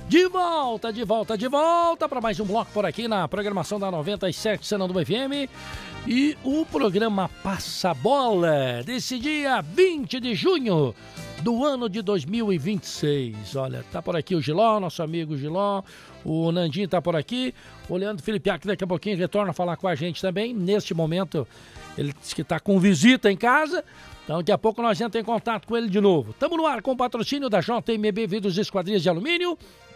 De volta para mais um bloco por aqui na programação da 97 Sananduva FM. E o programa Passa Bola desse dia 20 de junho do ano de 2026. Olha, tá por aqui o Giló, nosso amigo Giló. O Nandinho tá por aqui. O Leandro Filipiac daqui a pouquinho retorna a falar com a gente também. Neste momento, ele disse que tá com visita em casa. Então, daqui a pouco nós entramos em contato com ele de novo. Estamos no ar com o patrocínio da JMB Vidros e Esquadrias de Alumínio,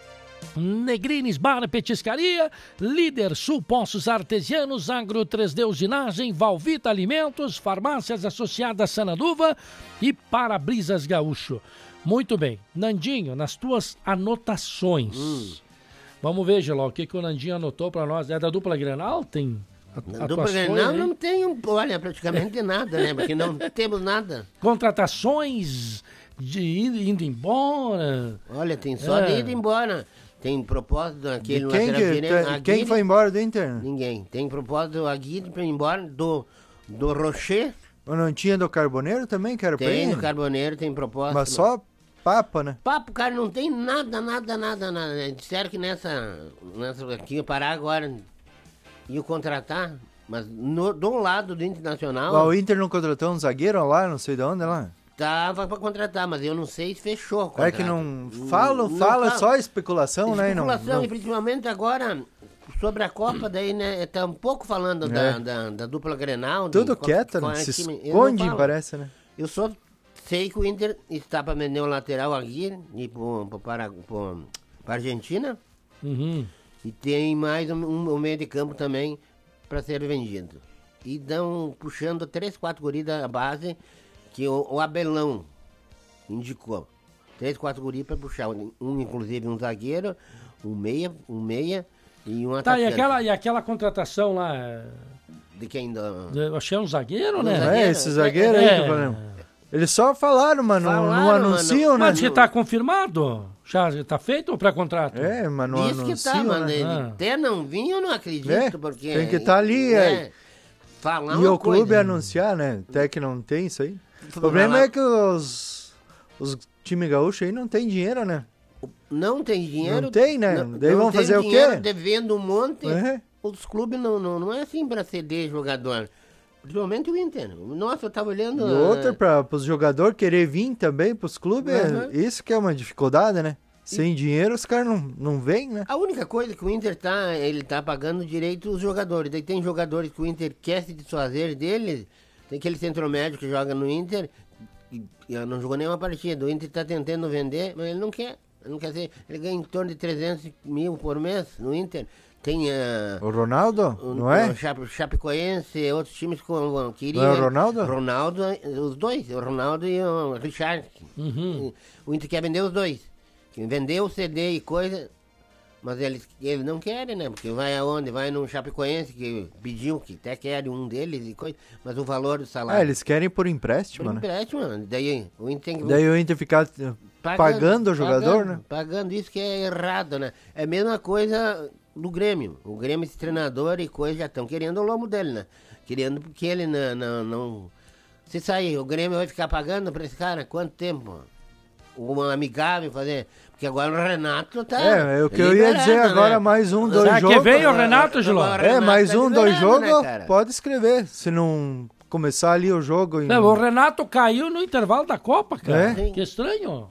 Negrines Bar Petiscaria, Líder Sul Poços Artesianos, Agro 3D Usinagem, Valvita Alimentos, Farmácias Associadas Sananduva e Para-Brisas Gaúcho. Muito bem. Nandinho, nas tuas anotações. Vamos ver, Giló, o que o Nandinho anotou para nós. É da dupla Grenal? Tem na dupla Grenal não tem, olha, praticamente nada, né? Porque não temos nada. Contratações de indo embora. Olha, tem só de ir embora. Tem propósito daquele lateral direito. Quem foi embora do Inter? Ninguém. Tem propósito do Aguirre para ir embora, do Rocher. Ou não tinha do Carboneiro também, que era pra ir? Tem do Carboneiro, tem propósito. Mas só papo, né? Papo, cara, não tem nada. Disseram que nessa aqui ia parar agora, ia contratar, mas do lado do Internacional... O Inter não contratou um zagueiro lá, não sei de onde lá? Tava pra contratar, mas eu não sei se fechou. É que não fala só especulação, né? Especulação, e principalmente agora, sobre a Copa, daí, né? Tá um pouco falando da dupla Grenal. Tudo quieto, né? Se esconde, parece, né? Eu só sei que o Inter está pra vender o lateral Aguirre e para Argentina. Uhum. E tem mais um meio de campo também pra ser vendido. E dão puxando 3, 4 guris da base, que o Abelão indicou. 3, 4 guris pra puxar. Inclusive um zagueiro, um meia e um atacante. E aquela contratação lá... De quem? Eu achei um zagueiro, né? Esse zagueiro aí que eu falei. Eles só falaram, mas não anunciam, né? Mas que tá confirmado? Já tá feito o pré-contrato? Mas não anunciam, que tá, mas até não vinha, eu não acredito, porque... Tem que estar ali, falar e o clube anunciar, né? Até que não tem isso aí. O problema é que os times gaúchos aí não tem dinheiro, né? Não tem dinheiro. Não tem, né? Daí vão fazer o quê? Devendo um monte. Os clubes não é assim pra ceder jogador. Principalmente o Inter. Nossa, eu tava olhando... E outra, para os jogadores querer vir também pros clubes, isso que é uma dificuldade, né? Sem dinheiro os caras não vêm, né? A única coisa que o Inter ele tá pagando direito os jogadores. Daí tem jogadores que o Inter quer se desfazer deles. Tem aquele centro médio que joga no Inter, e não jogou nenhuma partida. O Inter tá tentando vender, mas ele não quer. Não quer dizer, ele ganha em torno de 300 mil por mês no Inter. Tem o Ronaldo, não é? O Chapecoense, outros times que queriam... Não é o Ronaldo? Ronaldo, os dois, o Ronaldo e o Richard. Uhum. O Inter quer vender os dois. Vendeu o CD e coisa, mas eles não querem, né? Porque vai aonde? Vai no Chapecoense, que pediu, que até quer um deles e coisa, mas o valor do salário... eles querem por empréstimo, né? Empréstimo, daí o Inter... Daí o Inter ficar pagando o jogador, né? Pagando, isso que é errado, né? É a mesma coisa do Grêmio. O Grêmio, esse treinador e coisa, já estão querendo o lombo dele, né? Querendo porque ele não... Se sair, o Grêmio vai ficar pagando pra esse cara quanto tempo? Um amigável fazer... Porque agora o Renato tá... É o que eu ia dizer agora, né? Mais 1, 2 jogos... que veio o Renato, Giló? Mais 1, 2 jogos, pode escrever. Se não começar ali o jogo... O Renato caiu no intervalo da Copa, cara. Que estranho.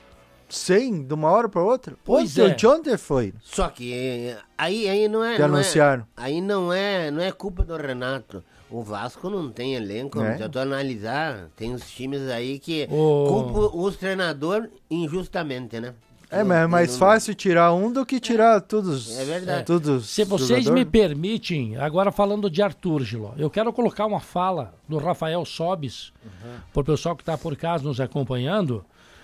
Sim, de uma hora para outra. Pois ontem foi. Só que aí não é... Que anunciaram. Aí não é culpa do Renato. O Vasco não tem elenco, já tô a analisar. Tem os times aí que culpam os treinadores injustamente, né? Mas é mais fácil tirar um do que tirar todos. É verdade. Todos se vocês me permitem, agora falando de Arthur, Giló, eu quero colocar uma fala do Rafael Sobis, pro pessoal que está por casa nos acompanhando.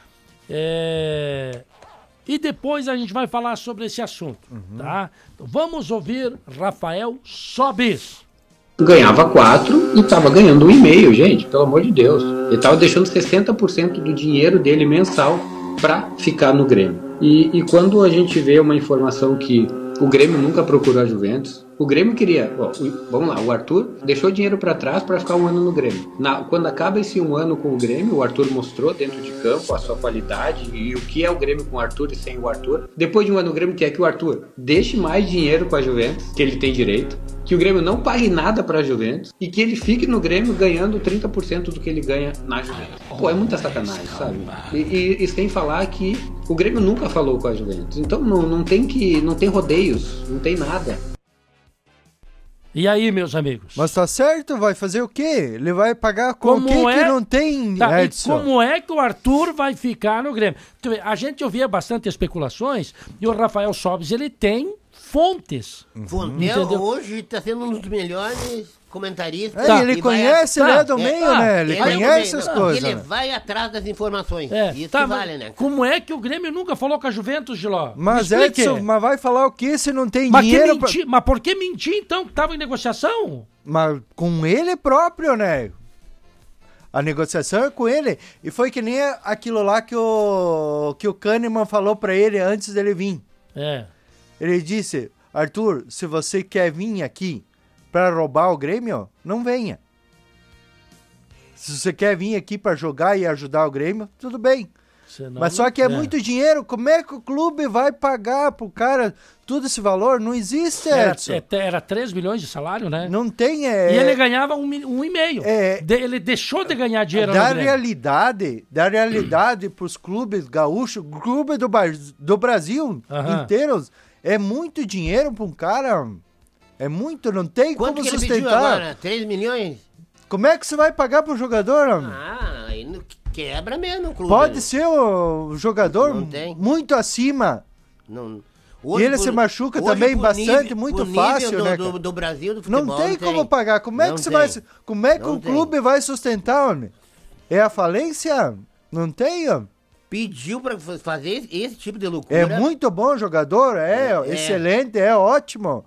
E depois a gente vai falar sobre esse assunto, tá? Então, vamos ouvir Rafael Sobis. Ganhava 4 e tava ganhando 1,5, gente, pelo amor de Deus. Ele tava deixando 60% do dinheiro dele mensal para ficar no Grêmio. E quando a gente vê uma informação que o Grêmio nunca procurou a Juventus, O Grêmio queria... Vamos lá, o Arthur deixou dinheiro para trás para ficar um ano no Grêmio. Quando acaba esse um ano com o Grêmio, o Arthur mostrou dentro de campo a sua qualidade e o que é o Grêmio com o Arthur e sem o Arthur. Depois de um ano, o Grêmio quer que o Arthur deixe mais dinheiro com a Juventus, que ele tem direito, que o Grêmio não pague nada para a Juventus e que ele fique no Grêmio ganhando 30% do que ele ganha na Juventus. Pô, é muita sacanagem, sabe? E sem falar que o Grêmio nunca falou com a Juventus. Então não tem rodeios, não tem nada. E aí, meus amigos? Mas tá certo, vai fazer o quê? Ele vai pagar com o quê que não tem, tá, Edson? E como é que o Arthur vai ficar no Grêmio? A gente ouvia bastante especulações e o Rafael Sobes, ele tem fontes. Hoje está sendo um dos melhores comentaristas. Ele conhece, ele é do meio, né? Ele conhece as coisas. Ele vai atrás das informações. Isso que vale, né? Como é que o Grêmio nunca falou com a Juventus, Giló? Mas Edson, mas vai falar o que se não tem dinheiro? Mas por que mentir, então, que estava em negociação? Mas com ele próprio, né? A negociação é com ele. E foi que nem aquilo lá que o Kahneman falou pra ele antes dele vir. Ele disse, Arthur, se você quer vir aqui para roubar o Grêmio, não venha. Se você quer vir aqui para jogar e ajudar o Grêmio, tudo bem. Senão, mas só que é muito dinheiro. Como é que o clube vai pagar pro cara todo esse valor? Não existe, Edson. Era 3 milhões de salário, né? Não tem. E ele ganhava 1,5. Ele deixou de ganhar dinheiro da realidade pros clubes gaúchos, clube do Brasil inteiros, é muito dinheiro para um cara. É muito, não tem como sustentar. Quanto que ele pediu agora? 3 milhões? Como é que você vai pagar pro jogador? Aí quebra mesmo o clube. Pode ser o jogador muito acima. E ele se machuca também bastante, muito fácil, né? Do Brasil, do futebol, não tem como pagar. Como é que você vai? Como é que o clube vai sustentar, homem? É a falência? Não tem, homem? Pediu para fazer esse tipo de loucura. É muito bom jogador, excelente, é ótimo.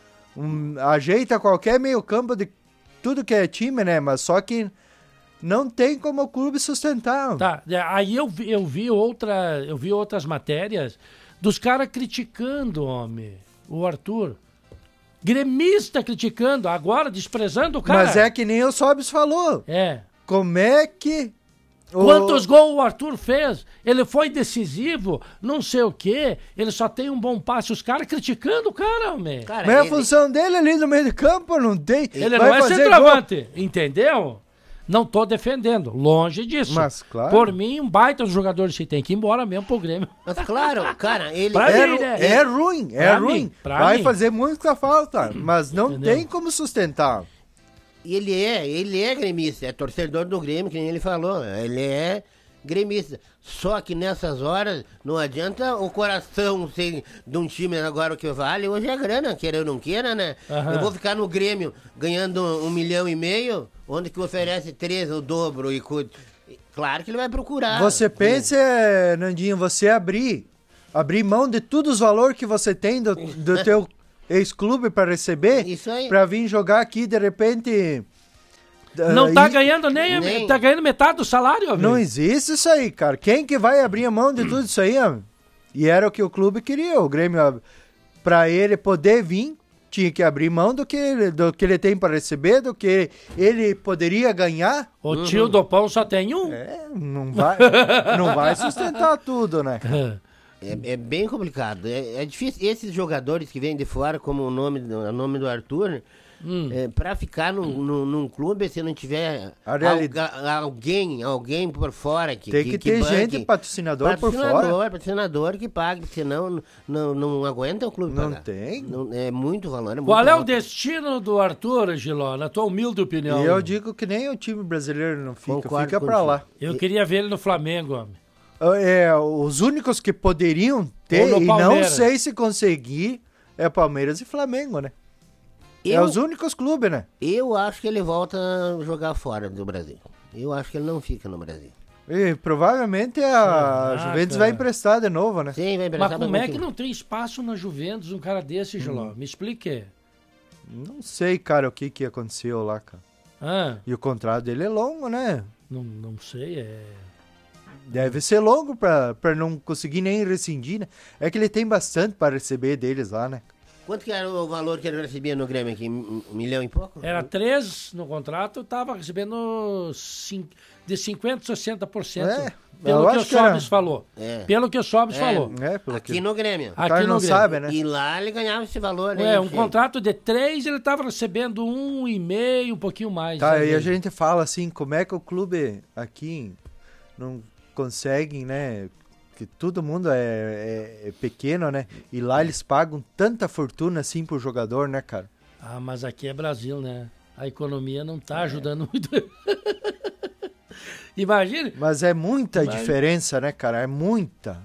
Ajeita qualquer meio campo de tudo que é time, né? Mas só que não tem como o clube sustentar. Tá, aí eu vi outras matérias dos caras criticando, homem, o Arthur. Gremista criticando, agora desprezando o cara. Mas é que nem o Sobis falou. Como é que... Quantos gols o Arthur fez? Ele foi decisivo, não sei o quê. Ele só tem um bom passe. Os caras criticando o cara, homem. Mas a função dele ali no meio de campo não tem. Ele não é centroavante, entendeu? Não tô defendendo, longe disso. Mas claro. Por mim, um baita dos jogadores que tem que ir embora mesmo pro Grêmio. Mas claro, cara, ele... É ruim. Vai fazer muita falta, mas não tem como sustentar. Ele é gremista, é torcedor do Grêmio, que nem ele falou. Ele é gremista. Só que nessas horas não adianta o coração ser de um time agora o que vale. Hoje é grana, queira ou não queira, né? Eu vou ficar no Grêmio ganhando 1,5 milhão, onde que oferece 3, o dobro. Claro que ele vai procurar. Você pensa, Nandinho, você abrir mão de todos os valores que você tem do teu ex-clube para receber, para vir jogar aqui de repente... Não tá ganhando nem... Tá ganhando metade do salário, amigo. Não existe isso aí, cara. Quem que vai abrir a mão de tudo isso aí, amigo? E era o que o clube queria. O Grêmio, para ele poder vir, tinha que abrir mão do que ele tem para receber, do que ele poderia ganhar. O tio do pão só tem um. Não vai sustentar tudo, né? É bem complicado. É difícil. Esses jogadores que vêm de fora, como o nome do Arthur, para ficar num clube, se não tiver alguém por fora que tem que ter banque, gente, patrocinador por fora. Patrocinador que pague, senão não aguenta o clube não pagar. Tem. É muito valor. Qual é o destino do Arthur, Giló, na tua humilde opinião? Eu digo que nem o time brasileiro não fica pra lá. Eu queria ver ele no Flamengo, homem. Os únicos que poderiam ter, e não sei se conseguir, é Palmeiras e Flamengo, né? Os únicos clubes, né? Eu acho que ele volta a jogar fora do Brasil. Eu acho que ele não fica no Brasil. E provavelmente a Juventus vai emprestar de novo, né? Sim, vai emprestar. Mas como é que não tem espaço na Juventus um cara desse, Giló? Me explique. Não sei, cara, o que aconteceu lá, cara. E o contrato dele é longo, né? Não sei, Deve ser longo pra não conseguir nem rescindir, né? É que ele tem bastante para receber deles lá, né? Quanto que era o valor que ele recebia no Grêmio aqui? 1 milhão e pouco? Era 3 no contrato, estava recebendo de 50% a 60%. Pelo que o Sobis falou. Pelo que o Sobis falou. Aqui no Grêmio. Aqui no Grêmio. Sabe, né? E lá ele ganhava esse valor. Né, um contrato de 3, ele estava recebendo 1,5, um pouquinho mais. Tá, e a gente fala assim, como é que o clube aqui não consegue, né? Que todo mundo é pequeno, né? E lá eles pagam tanta fortuna assim pro jogador, né, cara? Ah, mas aqui é Brasil, né? A economia não tá ajudando muito. Imagine. Mas é muita diferença, né, cara? É muita.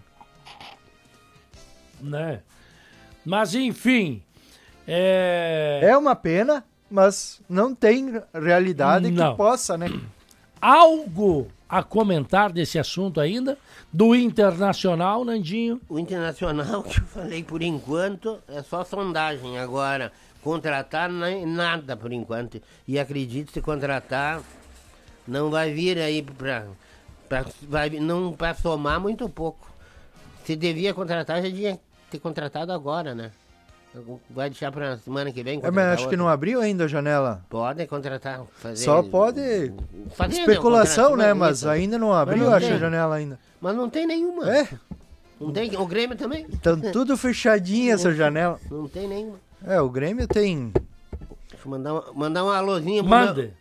Né? Mas, enfim. É uma pena, mas não tem realidade que possa, né? Algo a comentar desse assunto ainda? Do Internacional, Nandinho? O Internacional, que eu falei por enquanto, é só sondagem. Agora, contratar nada por enquanto. E acredito que se contratar, não vai vir aí para somar muito pouco. Se devia contratar, já devia ter contratado agora, né? Vai deixar para semana que vem. Mas acho que não abriu ainda a janela. Pode contratar. Só pode. Especulação, né? Mas ainda não abriu, acho, a janela ainda. Mas não tem nenhuma. Não tem. O Grêmio também. Estão tudo fechadinho essa janela. Não tem nenhuma. O Grêmio tem. Deixa eu mandar um alôzinho. Manda.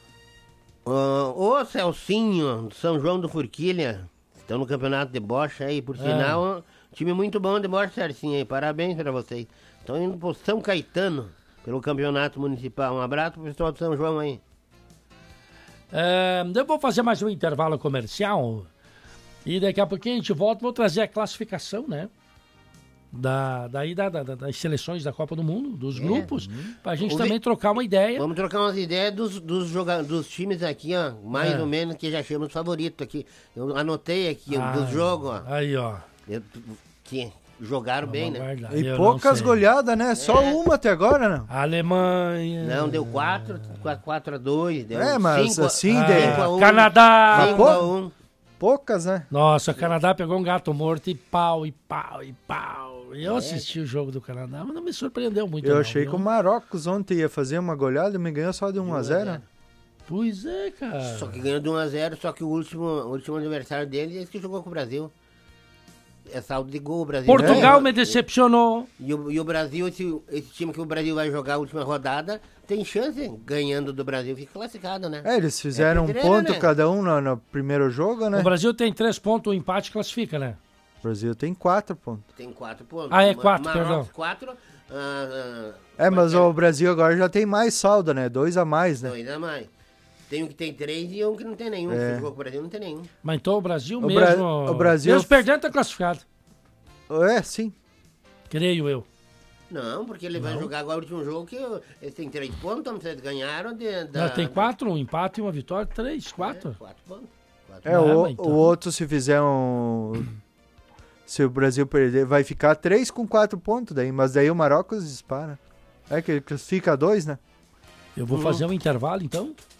Ô Celcinho, São João do Forquilha. Estão no campeonato de bocha aí, por sinal. Time muito bom de bocha, Celcinho aí. Parabéns pra vocês. Estão indo pro São Caetano, pelo campeonato municipal. Um abraço pro pessoal de São João aí. Eu vou fazer mais um intervalo comercial. E daqui a pouquinho a gente volta. Vou trazer a classificação, né? Das seleções da Copa do Mundo, dos grupos, pra gente também trocar uma ideia. Vamos trocar umas ideias dos times aqui, ó, mais ou menos, que já chamamos favorito aqui. Eu anotei aqui, dos jogos, ó. Aí, ó. Que jogaram bem, né? E poucas goleadas, né? Só uma até agora, né? Alemanha. Não, deu 4-2. Deu mas 5, assim, 5-1. Canadá. 5-1. Poucas, né? Nossa, o Canadá pegou um gato morto e pau. Eu assisti o jogo do Canadá, mas não me surpreendeu muito. Eu achei que o Marrocos ontem ia fazer uma goleada e me ganhou só de 1-0. Pois é, cara. Só que ganhou de 1-0, só que o último adversário dele é esse que jogou com o Brasil. É saldo de gol o Brasil. Portugal me decepcionou. E o Brasil, esse time que o Brasil vai jogar a última rodada, tem chance, ganhando do Brasil, fica classificado, né? Eles fizeram um ponto, né? Cada um no primeiro jogo, né? O Brasil tem 3 pontos, o empate classifica, né? O Brasil tem 4 pontos. Tem 4 pontos. É 4, perdão. 4. Mas o Brasil agora já tem mais saldo, né? 2 a mais, né? 2 a mais. Tem um que tem 3 e um que não tem nenhum. Se jogou com o Brasil, não tem nenhum. Mas então o Brasil mesmo... O Brasil... Mesmo perdendo, tá classificado. Sim. Creio eu. Não, porque ele vai jogar agora o último jogo que eles têm 3 pontos, então vocês ganharam Não, tem 4, um empate e uma vitória, 3, 4. 4 pontos. O outro, se fizer se o Brasil perder, vai ficar 3 com 4 pontos daí, mas daí o Marrocos dispara. Que ele classifica 2, né? Eu vou fazer um intervalo, então.